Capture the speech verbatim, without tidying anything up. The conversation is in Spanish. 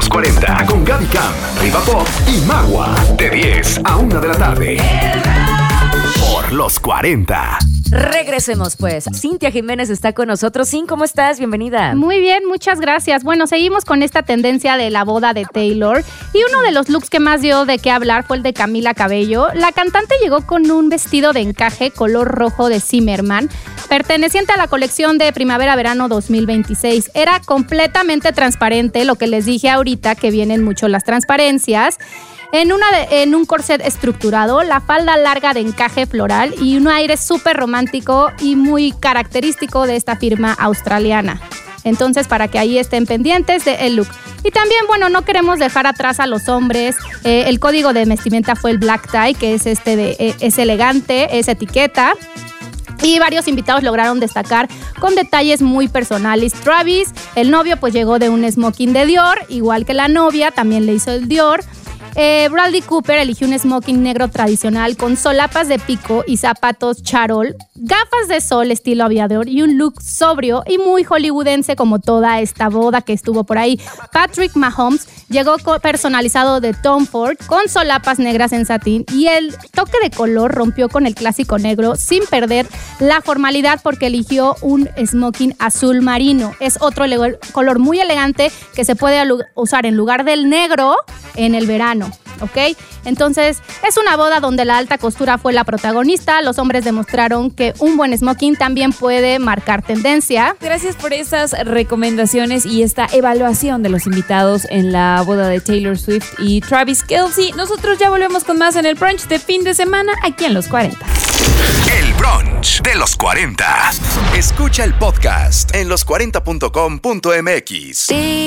los cuarenta con Gaby Cam, Riva Pop y Magua. De diez a una de la tarde. Por los cuarenta. Regresemos pues. Cintia Jiménez está con nosotros. Cin, ¿cómo estás? Bienvenida. Muy bien, muchas gracias. Bueno, seguimos con esta tendencia de la boda de Taylor. Y uno de los looks que más dio de qué hablar fue el de Camila Cabello. La cantante llegó con un vestido de encaje color rojo de Zimmermann, perteneciente a la colección de primavera-verano dos mil veintiséis. Era completamente transparente, lo que les dije ahorita, que vienen mucho las transparencias. En, una de, en un corset estructurado, la falda larga de encaje floral y un aire súper romántico y muy característico de esta firma australiana. Entonces, para que ahí estén pendientes del look. Y también, bueno, no queremos dejar atrás a los hombres. Eh, el código de vestimenta fue el black tie, que es, este de, eh, es elegante, es etiqueta. Y varios invitados lograron destacar con detalles muy personales. Travis, el novio, pues llegó de un smoking de Dior, igual que la novia, también le hizo el Dior. Eh, Bradley Cooper eligió un smoking negro tradicional con solapas de pico y zapatos charol, gafas de sol estilo aviador y un look sobrio y muy hollywoodense como toda esta boda que estuvo por ahí. Patrick Mahomes llegó personalizado de Tom Ford con solapas negras en satín y el toque de color rompió con el clásico negro sin perder la formalidad porque eligió un smoking azul marino. Es otro color muy elegante que se puede usar en lugar del negro en el verano. ¿Ok? Entonces, es una boda donde la alta costura fue la protagonista. Los hombres demostraron que un buen smoking también puede marcar tendencia. Gracias por esas recomendaciones y esta evaluación de los invitados en la boda de Taylor Swift y Travis Kelce. Nosotros ya volvemos con más en el brunch de fin de semana aquí en Los cuarenta. El brunch de Los cuarenta. Escucha el podcast en los cuarenta punto com punto m x.